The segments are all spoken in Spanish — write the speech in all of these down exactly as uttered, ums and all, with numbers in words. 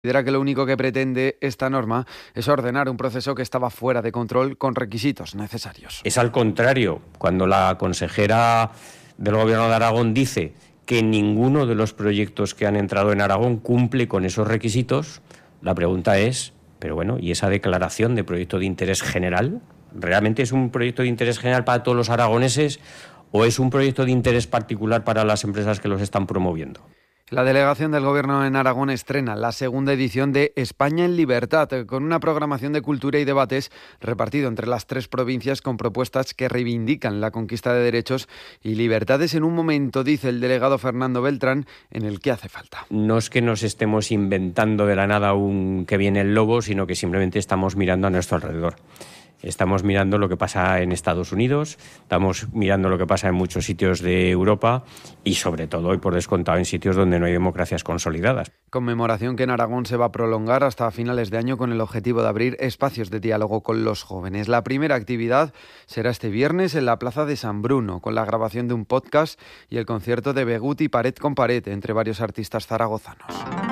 Considera que lo único que pretende esta norma es ordenar un proceso que estaba fuera de control con requisitos necesarios. Es al contrario, cuando la consejera del Gobierno de Aragón dice que ninguno de los proyectos que han entrado en Aragón cumple con esos requisitos, la pregunta es, pero bueno, ¿y esa declaración de proyecto de interés general? ¿Realmente es un proyecto de interés general para todos los aragoneses o es un proyecto de interés particular para las empresas que los están promoviendo? La delegación del Gobierno en Aragón estrena la segunda edición de España en Libertad, con una programación de cultura y debates repartido entre las tres provincias con propuestas que reivindican la conquista de derechos y libertades en un momento, dice el delegado Fernando Beltrán, en el que hace falta. No es que nos estemos inventando de la nada un que viene el lobo, sino que simplemente estamos mirando a nuestro alrededor. Estamos mirando lo que pasa en Estados Unidos, estamos mirando lo que pasa en muchos sitios de Europa y sobre todo y por descontado en sitios donde no hay democracias consolidadas. Conmemoración que en Aragón se va a prolongar hasta finales de año con el objetivo de abrir espacios de diálogo con los jóvenes. La primera actividad será este viernes en la Plaza de San Bruno, con la grabación de un podcast y el concierto de Begut y Pared con Pared, entre varios artistas zaragozanos.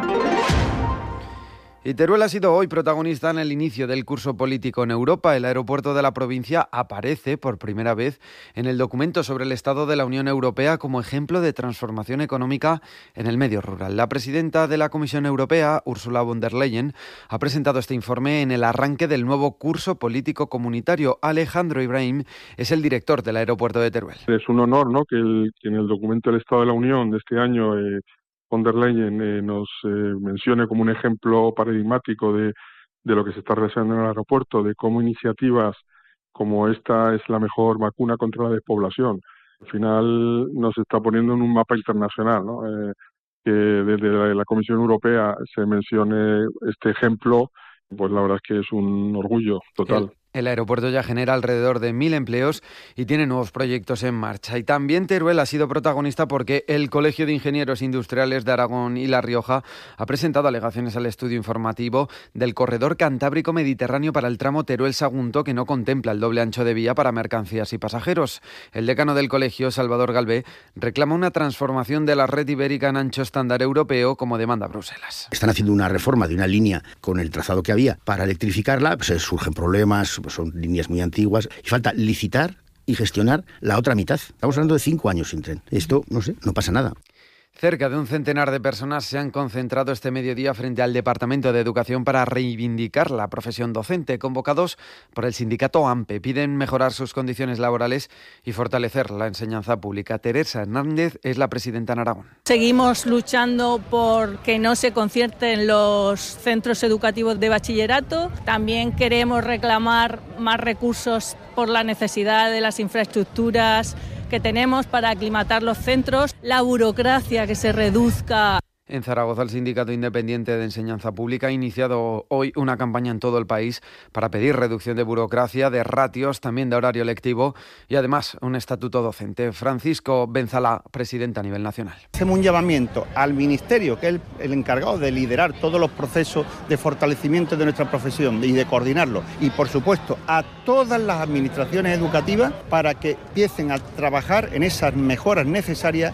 Y Teruel ha sido hoy protagonista en el inicio del curso político en Europa. El aeropuerto de la provincia aparece por primera vez en el documento sobre el estado de la Unión Europea como ejemplo de transformación económica en el medio rural. La presidenta de la Comisión Europea, Ursula von der Leyen, ha presentado este informe en el arranque del nuevo curso político comunitario. Alejandro Ibrahim es el director del aeropuerto de Teruel. Es un honor, ¿no?, que, el, que en el documento del Estado de la Unión de este año eh, von der Leyen eh, nos eh, mencione como un ejemplo paradigmático de, de lo que se está realizando en el aeropuerto, de cómo iniciativas como esta es la mejor vacuna contra la despoblación. Al final nos está poniendo en un mapa internacional, ¿no? Eh, que desde la, la Comisión Europea se mencione este ejemplo, pues la verdad es que es un orgullo total. El... El aeropuerto ya genera alrededor de mil empleos y tiene nuevos proyectos en marcha. Y también Teruel ha sido protagonista porque el Colegio de Ingenieros Industriales de Aragón y La Rioja ha presentado alegaciones al estudio informativo del corredor cantábrico mediterráneo para el tramo Teruel-Sagunto, que no contempla el doble ancho de vía para mercancías y pasajeros. El decano del colegio, Salvador Galvé, reclama una transformación de la red ibérica en ancho estándar europeo como demanda Bruselas. Están haciendo una reforma de una línea con el trazado que había para electrificarla, pues surgen problemas. Pues son líneas muy antiguas y falta licitar y gestionar la otra mitad. Estamos hablando de cinco años sin tren. Esto, no sé, no pasa nada. Cerca de un centenar de personas se han concentrado este mediodía frente al Departamento de Educación para reivindicar la profesión docente, convocados por el sindicato AMPE. Piden mejorar sus condiciones laborales y fortalecer la enseñanza pública. Teresa Hernández es la presidenta en Aragón. Seguimos luchando por que no se concierten los centros educativos de bachillerato. También queremos reclamar más recursos por la necesidad de las infraestructuras que tenemos para aclimatar los centros, la burocracia que se reduzca. En Zaragoza, el Sindicato Independiente de Enseñanza Pública ha iniciado hoy una campaña en todo el país para pedir reducción de burocracia, de ratios, también de horario lectivo y además un estatuto docente. Francisco Benzala, presidente a nivel nacional. Hacemos un llamamiento al Ministerio, que es el, el encargado de liderar todos los procesos de fortalecimiento de nuestra profesión y de coordinarlo. Y, por supuesto, a todas las administraciones educativas para que empiecen a trabajar en esas mejoras necesarias.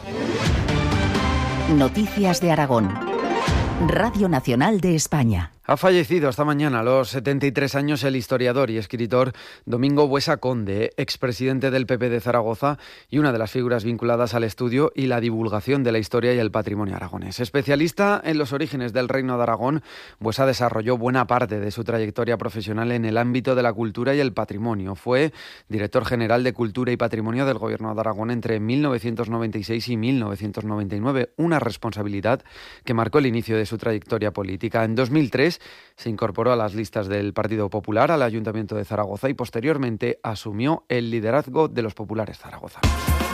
Noticias de Aragón. Radio Nacional de España. Ha fallecido esta mañana a los setenta y tres años el historiador y escritor Domingo Buesa Conde, expresidente del P P de Zaragoza y una de las figuras vinculadas al estudio y la divulgación de la historia y el patrimonio aragonés. Especialista en los orígenes del Reino de Aragón, Buesa desarrolló buena parte de su trayectoria profesional en el ámbito de la cultura y el patrimonio. Fue director general de Cultura y Patrimonio del Gobierno de Aragón entre mil novecientos noventa y seis y mil novecientos noventa y nueve, una responsabilidad que marcó el inicio de su trayectoria política. En dos mil tres se incorporó a las listas del Partido Popular al Ayuntamiento de Zaragoza y posteriormente asumió el liderazgo de los populares zaragozanos.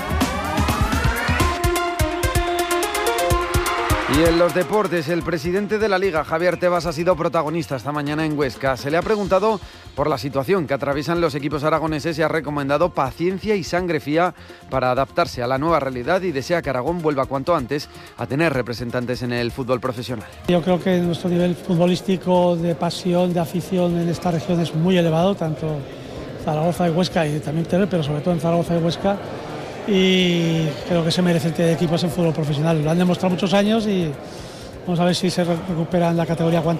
Y en los deportes, el presidente de la Liga, Javier Tebas, ha sido protagonista esta mañana en Huesca. Se le ha preguntado por la situación que atraviesan los equipos aragoneses y ha recomendado paciencia y sangre fría para adaptarse a la nueva realidad y desea que Aragón vuelva cuanto antes a tener representantes en el fútbol profesional. Yo creo que nuestro nivel futbolístico de pasión, de afición en esta región es muy elevado, tanto Zaragoza y Huesca y también Teruel, pero sobre todo en Zaragoza y Huesca. Y creo que se merece tener equipos en fútbol profesional. Lo han demostrado muchos años y Vamos a ver si se recupera en la categoría cuántica.